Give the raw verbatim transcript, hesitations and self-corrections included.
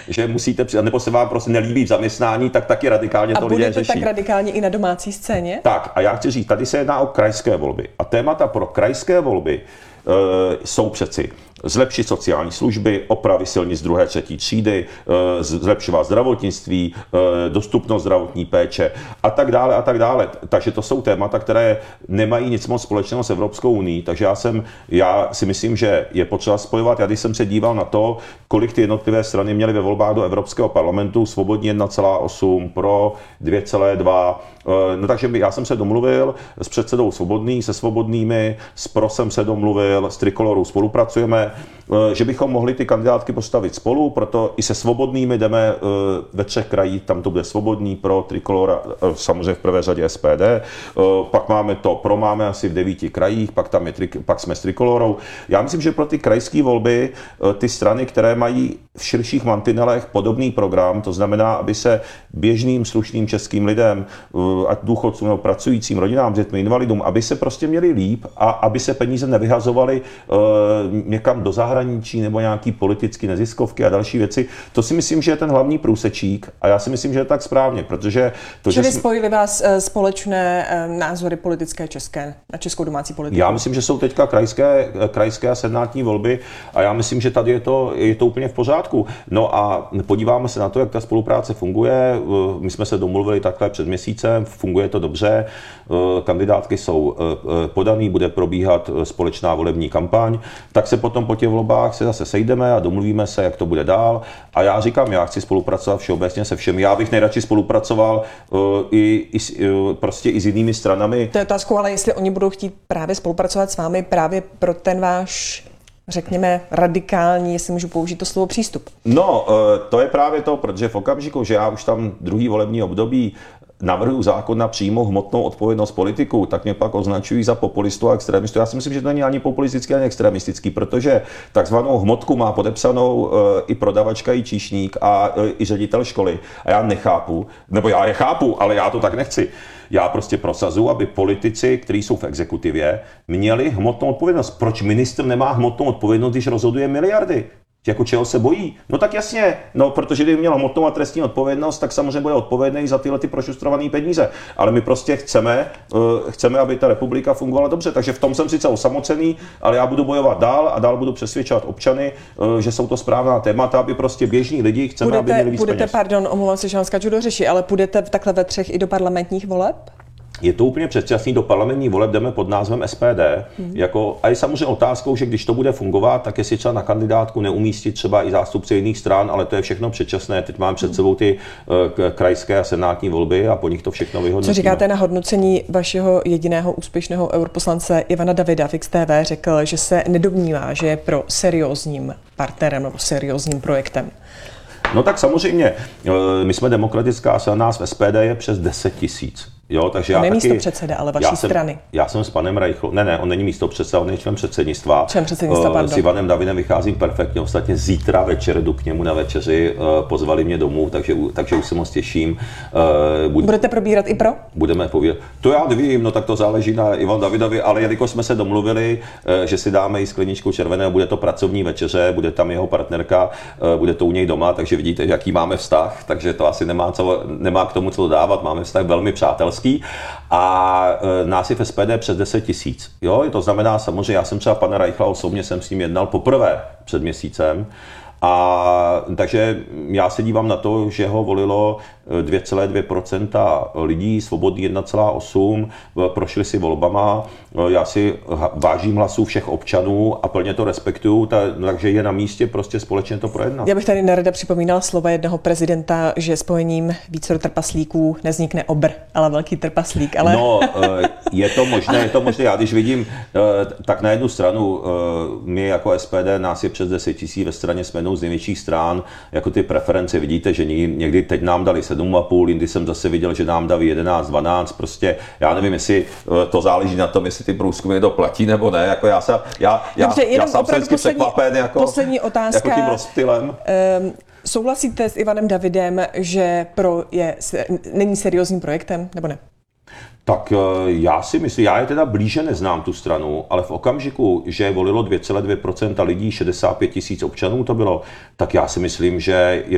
že musíte, nebo se vám prostě nelíbí v zaměstnání, tak taky radikálně to lidé řeší. A bude to tak radikálně i na domácí scéně? Tak a já chci říct, tady se jedná o krajské volby a témata pro krajské volby e, jsou přeci zlepšit sociální služby, opravy silnic druhé, třetí třídy, zlepšovat zdravotnictví, dostupnost zdravotní péče a tak dále a tak dále. Takže to jsou témata, které nemají nic moc společného s Evropskou unií, takže já, jsem, já si myslím, že je potřeba spojovat. Já když jsem se díval na to, kolik ty jednotlivé strany měly ve volbách do Evropského parlamentu, svobodní jedna celá osm, pro dvě celá dva, no takže já jsem se domluvil s předsedou Svobodný, se Svobodnými, s Pro jsem se domluvil, s Trikolorou spolupracujeme, že bychom mohli ty kandidátky postavit spolu, proto i se Svobodnými jdeme ve třech krajích, tam to bude Svobodný, Pro, Trikolora, samozřejmě v prvé řadě S P D, pak máme to Pro, máme asi v devíti krajích, pak, tam je, pak jsme s Trikolorou. Já myslím, že pro ty krajské volby ty strany, které mají v širších mantinelech podobný program, to znamená, aby se běžným slušným českým lidem, ať důchodcům nebo pracujícím rodinám, dětmi, invalidům, aby se prostě měli líp a aby se peníze nevyhazovaly uh, někam do zahraničí nebo nějaký politický neziskovky a další věci. To si myslím, že je ten hlavní průsečík a já si myslím, že je tak správně, protože... To, Čili že jsme... spojili vás společné názory politické české na českou domácí politiku? Já myslím, že jsou teďka krajské, krajské a senátní volby a já myslím, že tady je to, je to úplně v pořádku. No a podíváme se na to, jak ta spolupráce funguje. My jsme se domluvili takhle před měsícem, funguje to dobře, kandidátky jsou podaný, bude probíhat společná volební kampaň, tak se potom po těch volbách se zase sejdeme a domluvíme se, jak to bude dál. A já říkám, já chci spolupracovat všeobecně se všemi. Já bych nejradši spolupracoval i, i, prostě i s jinými stranami. To je otázkou, ale jestli oni budou chtít právě spolupracovat s vámi právě pro ten váš, řekněme, radikální, jestli můžu použít to slovo, přístup. No, to je právě to, protože v okamžiku, že já už tam druhý volební období navrhuji zákon na přímou hmotnou odpovědnost politiků, tak mě pak označují za populistu a extremistu. Já si myslím, že to není ani populistický, ani extremistický, protože takzvanou hmotku má podepsanou e, i prodavačka, i číšník a e, i ředitel školy. A já nechápu, nebo já je chápu, ale já to tak nechci. Já prostě prosazuji, aby politici, kteří jsou v exekutivě, měli hmotnou odpovědnost. Proč ministr nemá hmotnou odpovědnost, když rozhoduje miliardy? Jako čeho se bojí? No tak jasně, no protože kdyby měl hmotnou a trestní odpovědnost, tak samozřejmě bude odpovědný za tyhle ty prošustrované peníze. Ale my prostě chceme, uh, chceme, aby ta republika fungovala dobře, takže v tom jsem sice osamocený, ale já budu bojovat dál a dál budu přesvědčovat občany, uh, že jsou to správná témata, aby prostě běžní lidi chceme, budete, aby měli víc budete, peněz. Pardon, omlouvám se, že vám skáču do řeči, ale půjdete takhle ve třech i do parlamentních voleb? Je to úplně předčasný, do parlamentní voleb jdeme pod názvem S P D. Hmm. Jako, a je samozřejmě otázkou, že když to bude fungovat, tak jestli třeba na kandidátku neumístit třeba i zástupce jiných stran, ale to je všechno předčasné. Teď máme před sebou ty uh, krajské a senátní volby a po nich to všechno vyhodnotíme. Co říkáte na hodnocení vašeho jediného úspěšného europoslance Ivana Davida v X T V? Řekl, že se nedomnívá, že je pro seriózním partnerem nebo seriózním projektem. No tak samozřejmě, my jsme demokratická strana, nás v S P D je přes deset tisíc. Jo, takže já taky, místo předseda, ale vaší já jsem, strany. Já jsem s panem Reichl, ne, ne, on není místo předseda, on je člen předsednictva. Člen předsednictva, pardon. S Ivanem Davidem vycházím perfektně, ostatně zítra večer jdu k němu na večeři, pozvali mě domů, takže, takže už se moc těším. Bud, Budete probírat i pro? Budeme povídat. To já nevím, no tak to záleží na Ivan Davidovi, ale jelikož jsme se domluvili, že si dáme i skleničku červeného, bude to pracovní večeře, bude tam jeho partnerka, bude to u něj doma, takže vidíte, jaký máme vztah, takže to asi nemá, co, nemá k tomu co dávat, máme vztah velmi přátelský. A e, nás je v S P D přes deset tisíc. Jo, to znamená samozřejmě, já jsem třeba pana Reichla osobně jsem s ním jednal poprvé před měsícem. A takže já se dívám na to, že ho volilo dvě celá dvě procenta lidí, Svobodný jedna celá osm, prošli si volbama. Já si vážím hlasů všech občanů a plně to respektuju, takže je na místě prostě společně to projednat. Já bych tady nerada připomínala slova jednoho prezidenta, že spojením více trpaslíků nevznikne obr, ale velký trpaslík. Ale... No, je to možné, je to možné. Já když vidím, tak na jednu stranu my jako S P D, nás je přes deset tisíc, ve straně jsme jednou z největších stran, jako ty preference vidíte, že někdy teď nám dali sedm a půl, jindy jsem zase viděl, že nám dali jedenáct, dvanáct, prostě já nevím, jestli to záleží na tom, jestli ty průzkumy to platí nebo ne, jako já se, já, já, Dobře, já jsem se vždycky poslední, překvapen jako, poslední otázka, jako tím rozptylem. Um, souhlasíte s Ivanem Davidem, že pro je, není seriózním projektem, nebo ne? Tak já si myslím, já je teda blíže neznám tu stranu, ale v okamžiku, že volilo dvě celá dvě procenta lidí, šedesát pět tisíc občanů to bylo, tak já si myslím, že je